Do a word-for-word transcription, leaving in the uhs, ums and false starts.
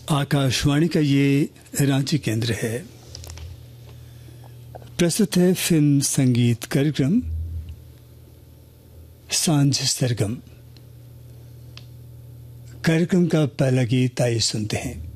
आकाशवाणी का ये रांची केंद्र है। प्रस्तुत है फिल्म संगीत कार्यक्रम सांझ सरगम। कार्यक्रम का पहला गीत आइए सुनते हैं।